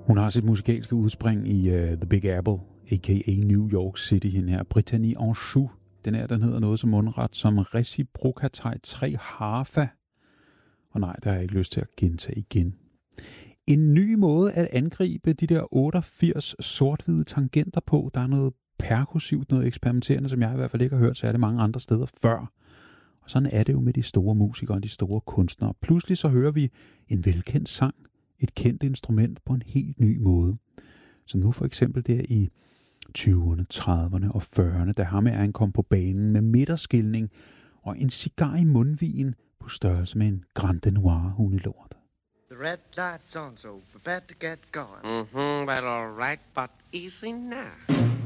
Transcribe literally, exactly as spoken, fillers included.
Hun har sit musikalske udspring i uh, The Big Apple, a k a. New York City, hende her. Brittany Anjou. Den her, den hedder noget som mundret som Reciprocatai tre harfa. Og nej, der har jeg ikke lyst til at gentage igen. En ny måde at angribe de der otteogfirs sort-hvide tangenter på. Der er noget perkussivt, noget eksperimenterende, som jeg i hvert fald ikke har hørt særlig mange andre steder før. Og sådan er det jo med de store musikere og de store kunstnere. Pludselig så hører vi en velkendt sang, et kendt instrument på en helt ny måde. Som nu for eksempel der i tyverne, trediverne og fyrrerne, da Hammer kom på banen med midterskilning og en cigar i mundvigen på størrelse med en Grande Noir hundelort. The red light's on, so prepare to get going. Mm-hmm, well, all right, but easy now.